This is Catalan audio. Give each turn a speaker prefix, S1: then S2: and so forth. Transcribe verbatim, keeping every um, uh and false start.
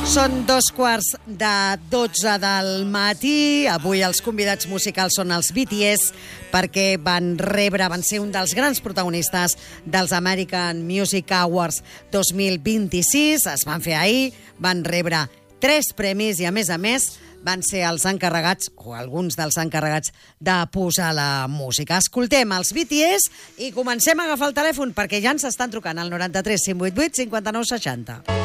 S1: Són dos quarts de dotze del matí. Avui els convidats musicals són els B T S perquè van rebre, van ser un dels grans protagonistes dels American Music Awards dos mil vint-i-sis. Es van fer ahir, van rebre tres premis i, a més a més, van ser els encarregats, o alguns dels encarregats, de posar la música. Escoltem els B T S i comencem a agafar el telèfon perquè ja ens estan trucant al noranta tres cinc vuit vuit cinquanta nou seixanta.